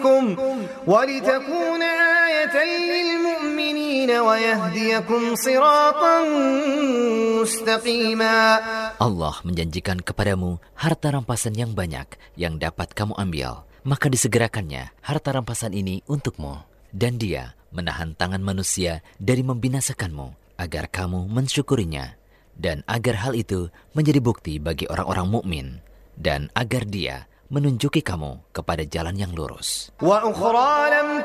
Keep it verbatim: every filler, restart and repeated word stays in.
وَلِتَكُونَ آيَةً لِلْمُؤْمِنِينَ وَيَهْدِيَكُمْ صِرَاطًا مُسْتَقِيمًا. Allah menjanjikan kepadamu harta rampasan yang banyak yang dapat kamu ambil. Maka disegerakannya harta rampasan ini untukmu. Dan Dia menahan tangan manusia dari membinasakanmu agar kamu mensyukurinya. Dan agar hal itu menjadi bukti bagi orang-orang mukmin. Dan agar Dia menunjuki kamu kepada jalan yang lurus.